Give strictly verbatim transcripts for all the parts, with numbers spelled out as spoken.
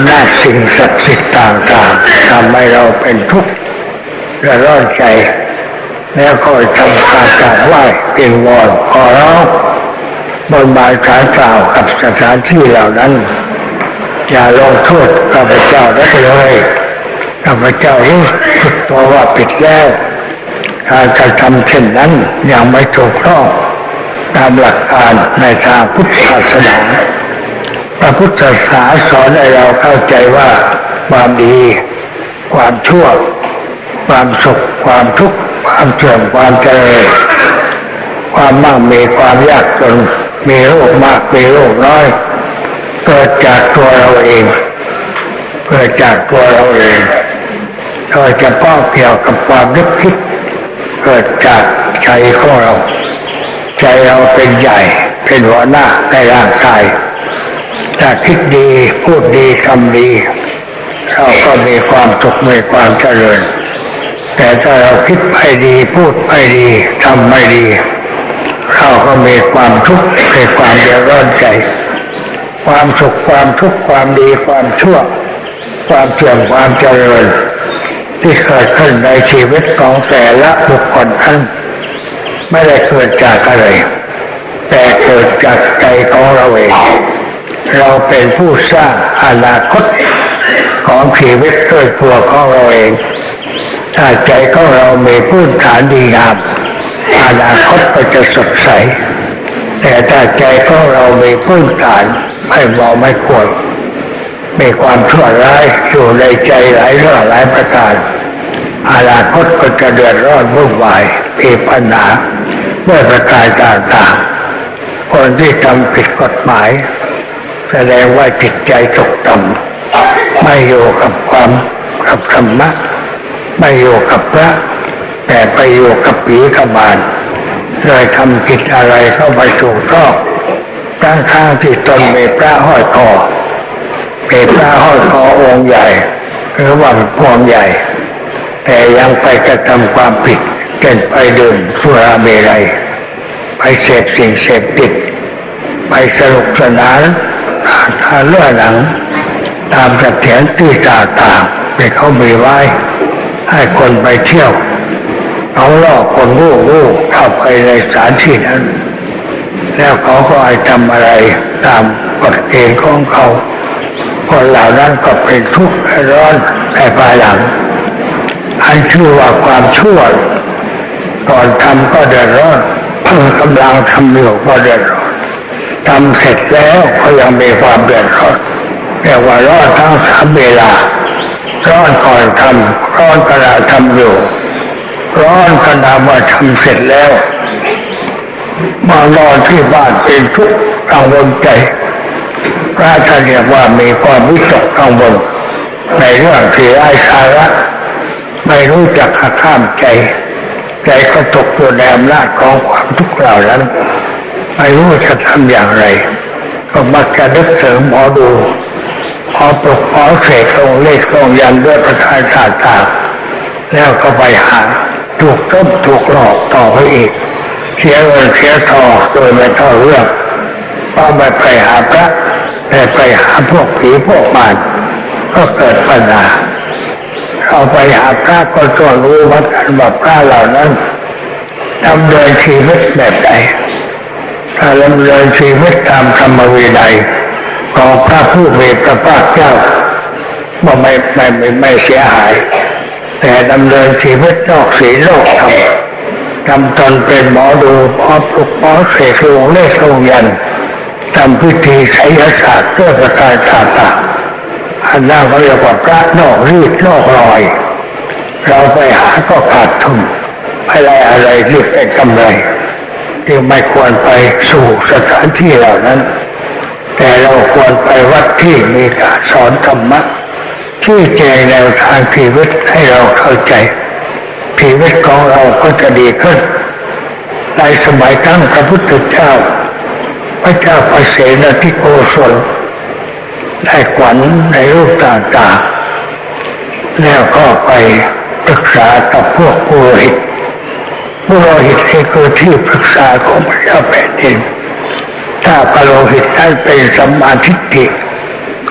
ำนาจสิ่งศักดิ์สิทธิ์ต่างๆทำให้เราเป็นทุกข์และร้อนใจแล้วคอยทำการกราบไหว้เพียงวอนขอร้องบนบานสารกล่าวกับสถานที่เหล่านั้นอย่าลงโทษข้าพเจ้าได้เลยข้าพเจ้ารู้สึกตัวว่าผิดแล้วการกระทำเช่นนั้นยังไม่ถูกต้องตามหลักการในทางพุทธศาสนาพระพุทธศาสนาสอนให้เราเข้าใจว่าความดีความชั่วความสุขความทุกข์ความเสื่อมความเจริญความมั่งมีความยากจนมีโรคมากมีโรคน้อยเกิดจากตัวเราเองเกิดจากตัวเราเองโดยเฉพาะเกี่ยวกับความนึกคิดเกิดจากใจของเราใจเราเป็นใหญ่เป็นหัวหน้าในร่างกายถ้าคิดดีพูดดีทำดีเราก็มีความสุขมีความเจริญแต่ถ้าเราคิดไม่ดีพูดไม่ดีทำไม่ดีเราก็มีความทุกข์มีความเดือดร้อนใจความสุขความทุกข์ความดีความชั่วความเสื่อมความเจริญที่เกิดขึ้นในชีวิตของแต่ละบุคคลนั้นไม่ได้เกิดจากอะไรแต่เกิดจากใจของเราเองเราเป็นผู้สร้างอนาคตของชีวิตด้วยตัวของเราเองถ้าใจของเรามีพื้นฐานดีงามอนาคตก็จะสดใสแต่ถ้าใจของเรามีพื้นฐานไม่เหมาะไม่ควรมีความชั่วร้ายอยู่ในใจหลายเรื่องหลายประการอนาคตก็จะเดือดร้อนวุ่นวายมีปัญหาด้วยประการต่างๆคนที่ทำผิดกฎหมายแสดงว่าจิตใจตกต่ำไม่อยู่กับความกับธรรมะไม่อยู่กับพระแต่ไปอยู่กับผีกับมารเลยทำผิดอะไรเข้าไปถูกต้องตั้งข้างที่ตนมีพระห้อยคอมีพระห้อยคอองค์ใหญ่หรือว่าพวงใหญ่แต่ยังไปกระทำความผิดเช่นไปดื่มสุราเมรัยไปเสพสิ่งเสพติดไปสนุกสนานทานเลือดหนังตามสถานที่ต่างๆที่เขามีไว้ให้คนไปเที่ยวเขาล่อคนโง่โง่เข้าไปในสถานที่นั้นแล้วเขาก็ให้ทำอะไรตามกฎเกณฑ์ของเขาคนเหล่านั้นก็เป็นทุกข์ร้อนในภายหลังอันชื่อว่าความชั่วก่อนทำก็เดือดร้อนเพิ่งกำลังทำอยู่ก็เดือดร้อนทำเสร็จแล้วก็ยังมีความเดือดร้อนเรียกว่าร้อนทั้งสามเวลาร้อนก่อนทำร้อนขณะทำอยู่ร้อนขณะว่าทำเสร็จแล้วมานอนที่บ้านเป็นทุกข์กังวลใจพระท่านเรียกว่ามีความวิตกกังวลในเรื่องที่ไร้สาระไม่รู้จักหักห้ามใจใจก็ตกอยู่ในอำนาจของความทุกข์เหล่านั้นไม่รู้จะทำอย่างไรก็มักจะนึกถึงหมอดูหมอปลุกหมอเสกลงเลขลงยันด้วยประการต่างๆแล้วก็ไปหาถูกต้มถูกหลอกต่อไปอีกเสียเงินเสียทองโดยไม่เท่าเรื่องก็ไม่ไปหาพระแต่ไปหาพวกผีพวกมารก็เกิดปัญหาเอาไปหาพระก็ต้องรู้ว่าการบอกพระเหล่านั้นดำเนินชีวิตแบบใดถ้าดำเนินชีวิตตามธรรมวินัยของพระผู้มีพระภาคเจ้าว่าไม่ไม่ไม่ไม่เสียหายแต่ดำเนินชีวิตนอกศีลนอกธรรมทำตนเป็นหมอดูหมอปลุกหมอเสกลงเลขลงยันทำพิธีไสยศาสตร์ด้วยประการต่างๆอันนั้นเขาเรียกว่าพระนอกรีดนอกรอยเราไปหาก็ขาดทุนอะไรอะไรเรียกเป็นกำไรที่ไม่ควรไปสู่สถานที่เหล่านั้นแต่เราควรไปวัดที่มีการสอนธรรมะที่แจงแนวทางชีวิตให้เราเข้าใจชีวิตของเราก็จะดีขึ้นในสมัยครั้งพระพุทธเจ้าพระเจ้าพระเสนทิโกศลได้ขวัญในรูปต่างๆแล้วก็ไปปรึกษากับพวกปุโรหิตปุโรหิตนี่คือที่ปรึกษาของพระเจ้าแผ่นดินถ้าปุโรหิตท่านเป็นสัมมาทิฏฐิ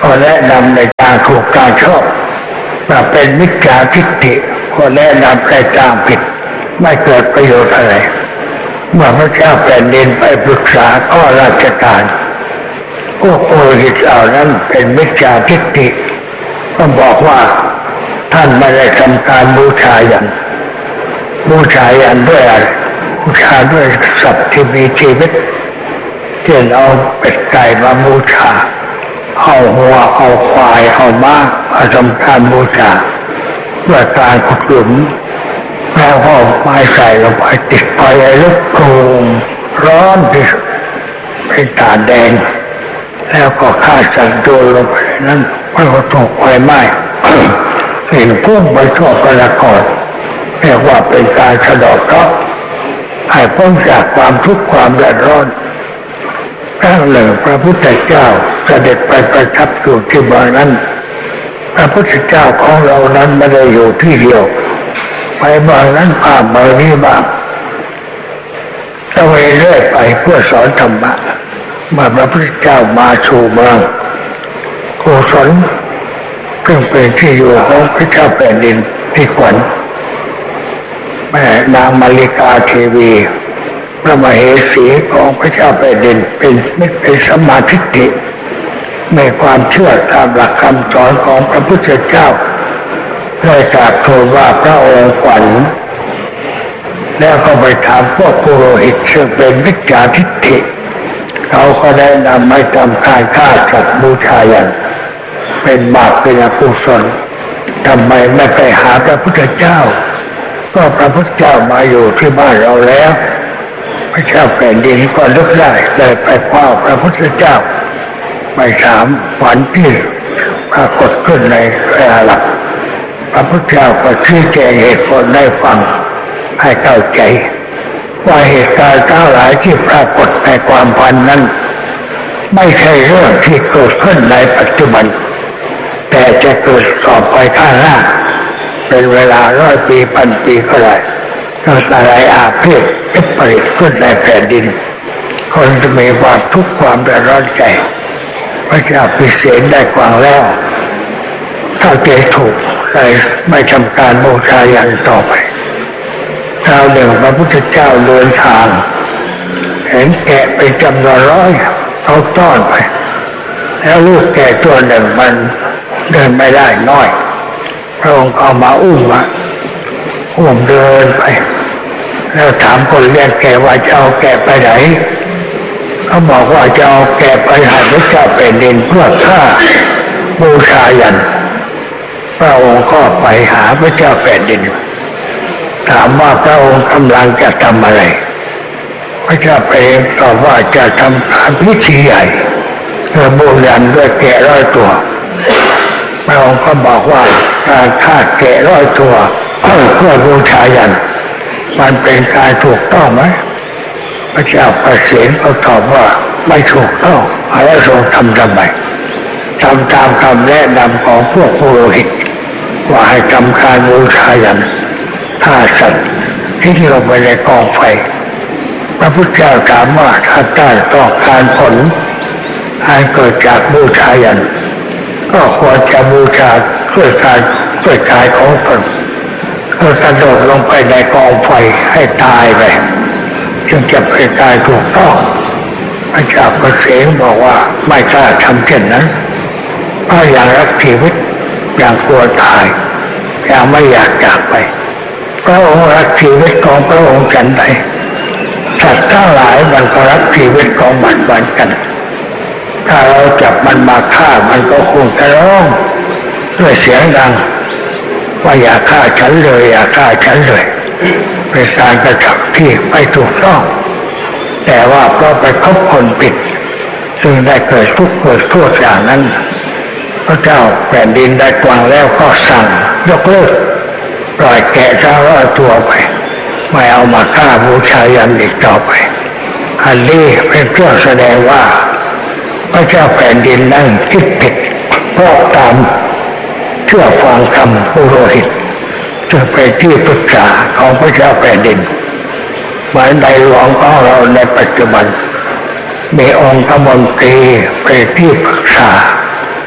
ก็แนะนำในทางถูกทางชอบถ้าเป็นมิจฉาทิฏฐิก็แนะนำในทางผิดไม่เกิดประโยชน์อะไรเมื่อพระเจ้าแผ่นดินไปปรึกษาข้อราชการพวกโอหิตเหล่านั้นเป็นมิจฉาทิฏฐิก็บอกว่าท่านไม่ได้ทำการบูชายันบูชายันด้วยอะไรบูชาด้วยสัตว์ที่มีชีวิตเช่นเอาเป็ดไก่มาบูชาเอาหัวเอาควายเอาม้ามาทำการบูชาเพื่อการขุดหลุมแล้วก็ไม้ใส่ลงไปติดไฟลุกโคมร้อนที่สุดเป็นตาแดงแล้วก็ฆ่าสัตว์โดยลงไปนั้นมันก็ถูกไฟไหม้เห็นพุ่งไปทั่วประกอบเรียกว่าเป็นการสะดอกเคราะห์ให้พ้นจากความทุกข์ความเดือดร้อนครั้งหนึ่งพระพุทธเจ้าเสด็จไปประทับอยู่ที่เมืองนั้นพระพุทธเจ้าของเรานั้นไม่ได้อยู่ที่เดียวไปเมืองนั้นผ่านเมืองนี้บ้างตะเวนเรื่อยไปเพื่อสอนธรรมะเมื่อพระพุทธเจ้ามาสู่เมืองโกศลซึ่งเป็นที่อยู่ของพระเจ้าแผ่นดินที่ขวัญแม่นางมาริกาเทวีพระมเหสีของพระเจ้าแผ่นดินเป็นเป็นสมาธิฏฐิมีความเชื่อตามหลักคำสอนของพระพุทธเจ้าเลยกราบทูลว่าพระองค์ขวัญแล้วก็ไปถามพวกปุโรหิตซึ่งเป็นมิจฉาทิฏฐิเขาก็ได้นำให้ทำการฆ่าสัตว์บูชายันเป็นบาปเป็นอกุศลทำไมไม่ไปหาพระพุทธเจ้าก็พระพุทธเจ้ามาอยู่ที่บ้านเราแล้วพระเจ้าแผ่นดินก็นึกได้เลยไปเฝ้าพระพุทธเจ้าไปถามฝันที่ปรากฏขึ้นในเวลาหลับพระพุทธเจ้าก็ชี้แจงเหตุผลได้ฟังให้เข้าใจว่าเหตุการณ์ทั้งหลายที่ปรากฏในความพันนั้นไม่ใช่เรื่องที่เกิดขึ้นในปัจจุบันแต่จะเกิดต่อไปข้างหน้าเป็นเวลาร้อยปีพันปีก็ได้เกิดอะไรอาเพศจะผลิตขึ้นในแผ่นดินคนจะมีความทุกข์ความเดือดร้อนใจพระเจ้าพิเศษได้ฟังแล้วถ้าเจถูกเลยไม่ทำการบูชายันต่อไปคราวหนึ่งพระพุทธเจ้าเดินทางเห็นแกะเป็นจำนวนร้อยเอาต้อนไปแล้วลูกแกะตัวหนึ่งมันเดินไม่ได้น้อยพระองค์เอามาอุ้มมาอุ้มเดินไปแล้วถามคนเลี้ยงแกะว่าจะเอาแกะไปไหนเขาบอกว่าจะเอาแกะไปให้พระเจ้าแผ่นดินเพื่อฆ่าบูชายันพระองค์ก็ไปหาพระเจ้าแผ่นดินถามว่าพระองค์กำลังจะทำอะไรพระเจ้าแผ่นดินตอบว่าจะทำการพิธีใหญ่เพื่อบูชายันด้วยแกะร้อยตัวพระองค์ก็บอกว่าการฆ่าแกะร้อยตัวเพื่อบูชายันมันเป็นการถูกต้องไหมพระเจ้าประเสริฐก็ตอบว่าไม่ถูกต้องแล้วทรงทำทำไมทำตามคำแนะนำของพวกปุโรหิตว่าให้ทำการบูชายันฆ่าสัตว์ที่ลงไปในกองไฟพระพุทธเจ้าถามว่าถ้าต้านต่อการผลให้เกิดจากบูชายันก็ควรจะบูชาด้วยการด้วยกายของตนก็กระโดดลงไปในกองไฟให้ตายไปจึงจะเป็นการถูกต้องพระเจ้าประเสริฐบอกว่าไม่กล้าทำเช่นนั้นเพราะอย่างรักชีวิตอย่างกลัวตายอย่างไม่อยากจากไปพระองค์รักชีวิตของพระองค์ฉันใดสัตว์ทั้งหลายมันก็รักชีวิตของมันเหมือนกันถ้าเราจับมันมาฆ่ามันก็คงจะร้องด้วยเสียงดังว่าอย่าฆ่าฉันเลยอย่าฆ่าฉันเลยเป็นการกระทำที่ไม่ถูกต้องแต่ว่าเพราะไปคบคนผิดซึ่งได้เกิดทุกข์เกิดโทษอย่างนั้นพระเจ้าแผ่นดินได้ฟังแล้วก็สั่งยกเลิกปล่อยแกะทั้งร้อยตัวไปไม่เอามาฆ่าบูชายันอีกต่อไปอันนี้เป็นเครื่องแสดงว่าพระเจ้าแผ่นดินนั้นคิดผิดเพราะตามเชื่อฟังคำปุโรหิตจะไปที่ปรึกษาของพระเจ้าแผ่นดินเหมือนในหลวงของเราในปัจจุบันมีองค์กมลตรีไปที่ปรึกษา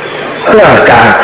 เพื่อจาก